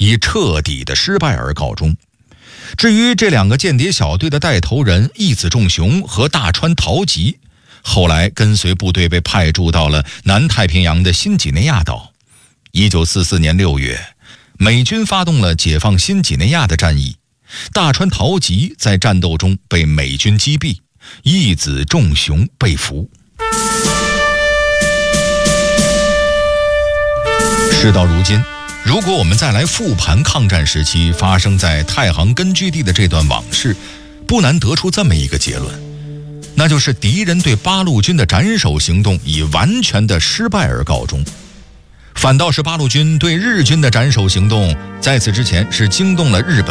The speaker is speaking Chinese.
以彻底的失败而告终。至于这2个间谍小队的带头人义子重雄和大川桃吉，后来跟随部队被派驻到了南太平洋的新几内亚岛。1944年6月，美军发动了解放新几内亚的战役，大川桃吉在战斗中被美军击毙，义子重雄被俘。事到如今，如果我们再来复盘抗战时期发生在太行根据地的这段往事，不难得出这么一个结论，那就是敌人对八路军的斩首行动以完全的失败而告终。反倒是八路军对日军的斩首行动，在此之前是惊动了日本